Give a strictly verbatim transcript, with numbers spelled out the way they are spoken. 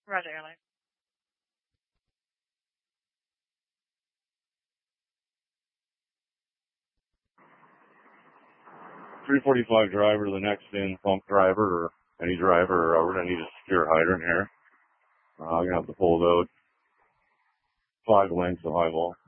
Roger, Alex. three forty-five driver to the next in, pump driver or any driver. Uh, we're going to need a secure hydrant here. Uh, I'm going to have to pull it out five lengths of high vol.